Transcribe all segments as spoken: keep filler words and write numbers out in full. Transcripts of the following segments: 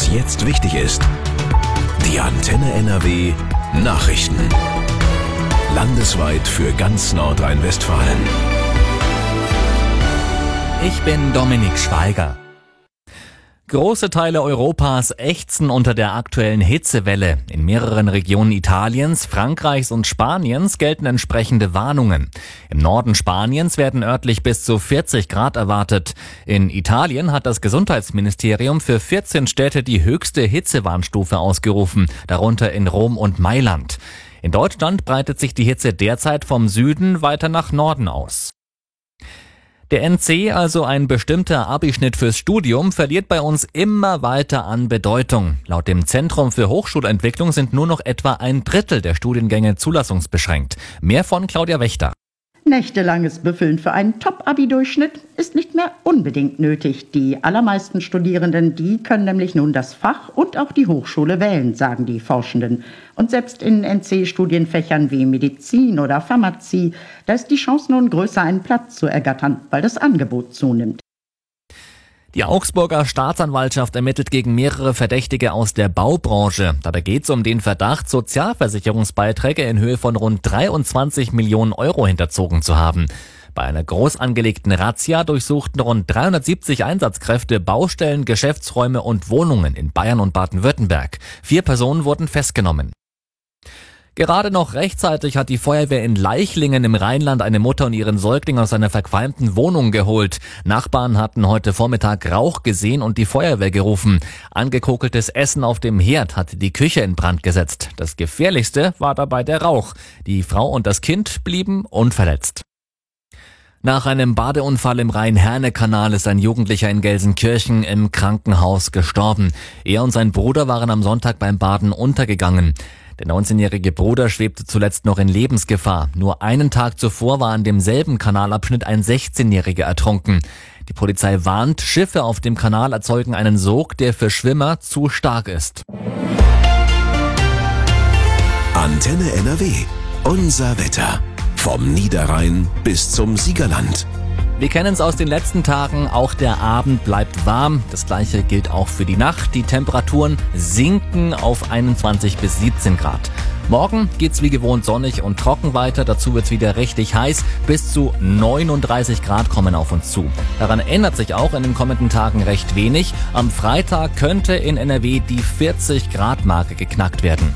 was jetzt wichtig ist. Die Antenne N R W Nachrichten. Landesweit für ganz Nordrhein-Westfalen. Ich bin Dominik Schweiger. Große Teile Europas ächzen unter der aktuellen Hitzewelle. In mehreren Regionen Italiens, Frankreichs und Spaniens gelten entsprechende Warnungen. Im Norden Spaniens werden örtlich bis zu vierzig Grad erwartet. In Italien hat das Gesundheitsministerium für vierzehn Städte die höchste Hitzewarnstufe ausgerufen, darunter in Rom und Mailand. In Deutschland breitet sich die Hitze derzeit vom Süden weiter nach Norden aus. Der N C, also ein bestimmter Abischnitt fürs Studium, verliert bei uns immer weiter an Bedeutung. Laut dem Zentrum für Hochschulentwicklung sind nur noch etwa ein Drittel der Studiengänge zulassungsbeschränkt. Mehr von Claudia Wächter. Nächtelanges Büffeln für einen Top-Abi-Durchschnitt ist nicht mehr unbedingt nötig. Die allermeisten Studierenden, die können nämlich nun das Fach und auch die Hochschule wählen, sagen die Forschenden. Und selbst in N C-Studienfächern wie Medizin oder Pharmazie, da ist die Chance nun größer, einen Platz zu ergattern, weil das Angebot zunimmt. Die Augsburger Staatsanwaltschaft ermittelt gegen mehrere Verdächtige aus der Baubranche. Dabei geht es um den Verdacht, Sozialversicherungsbeiträge in Höhe von rund dreiundzwanzig Millionen Euro hinterzogen zu haben. Bei einer groß angelegten Razzia durchsuchten rund dreihundertsiebzig Einsatzkräfte Baustellen, Geschäftsräume und Wohnungen in Bayern und Baden-Württemberg. Vier Personen wurden festgenommen. Gerade noch rechtzeitig hat die Feuerwehr in Leichlingen im Rheinland eine Mutter und ihren Säugling aus einer verqualmten Wohnung geholt. Nachbarn hatten heute Vormittag Rauch gesehen und die Feuerwehr gerufen. Angekokeltes Essen auf dem Herd hatte die Küche in Brand gesetzt. Das Gefährlichste war dabei der Rauch. Die Frau und das Kind blieben unverletzt. Nach einem Badeunfall im Rhein-Herne-Kanal ist ein Jugendlicher in Gelsenkirchen im Krankenhaus gestorben. Er und sein Bruder waren am Sonntag beim Baden untergegangen. Der neunzehnjährige Bruder schwebte zuletzt noch in Lebensgefahr. Nur einen Tag zuvor war an demselben Kanalabschnitt ein sechzehnjähriger ertrunken. Die Polizei warnt, Schiffe auf dem Kanal erzeugen einen Sog, der für Schwimmer zu stark ist. Antenne N R W. Unser Wetter. Vom Niederrhein bis zum Siegerland. Wir kennen es aus den letzten Tagen, auch der Abend bleibt warm. Das gleiche gilt auch für die Nacht. Die Temperaturen sinken auf einundzwanzig bis siebzehn Grad. Morgen geht's wie gewohnt sonnig und trocken weiter. Dazu wird's wieder richtig heiß. Bis zu neununddreißig Grad kommen auf uns zu. Daran ändert sich auch in den kommenden Tagen recht wenig. Am Freitag könnte in N R W die vierzig Grad Marke geknackt werden.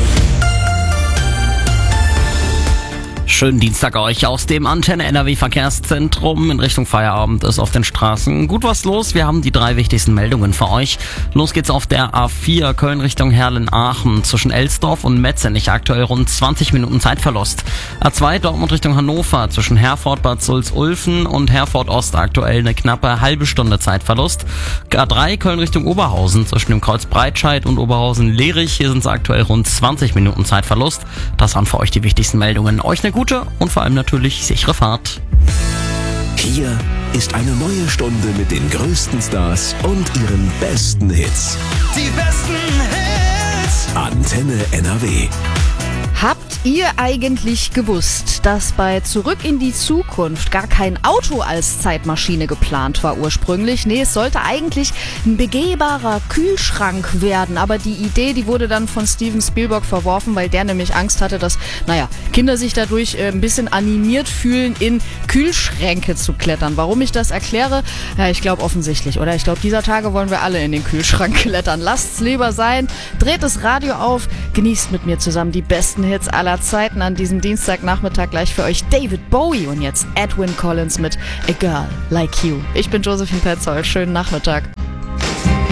Schönen Dienstag euch aus dem Antenne N R W Verkehrszentrum. In Richtung Feierabend ist auf den Straßen gut was los. Wir haben die drei wichtigsten Meldungen für euch. Los geht's auf der A vier Köln Richtung Herrlen-Aachen. Zwischen Elsdorf und Metzenich aktuell rund zwanzig Minuten Zeitverlust. A zwei Dortmund Richtung Hannover. Zwischen Herford Bad Sulz-Ulfen und Herford Ost aktuell eine knappe halbe Stunde Zeitverlust. A drei Köln Richtung Oberhausen. Zwischen dem Kreuz Breitscheid und Oberhausen-Lerich. Hier sind es aktuell rund zwanzig Minuten Zeitverlust. Das waren für euch die wichtigsten Meldungen. Euch eine gute und vor allem natürlich sichere Fahrt. Hier ist eine neue Stunde mit den größten Stars und ihren besten Hits. Die besten Hits. Antenne N R W. Habt ihr eigentlich gewusst, dass bei Zurück in die Zukunft gar kein Auto als Zeitmaschine geplant war ursprünglich? Nee, es sollte eigentlich ein begehbarer Kühlschrank werden. Aber die Idee, die wurde dann von Steven Spielberg verworfen, weil der nämlich Angst hatte, dass, naja, Kinder sich dadurch äh, ein bisschen animiert fühlen, in Kühlschränke zu klettern. Warum ich das erkläre? Ja, ich glaube offensichtlich, oder? Ich glaube, dieser Tage wollen wir alle in den Kühlschrank klettern. Lasst's lieber sein. Dreht das Radio auf. Genießt mit mir zusammen die besten Hits aller Zeiten an diesem Dienstagnachmittag. Gleich für euch David Bowie und jetzt Edwyn Collins mit A Girl Like You. Ich bin Josephine Petzold. Schönen Nachmittag.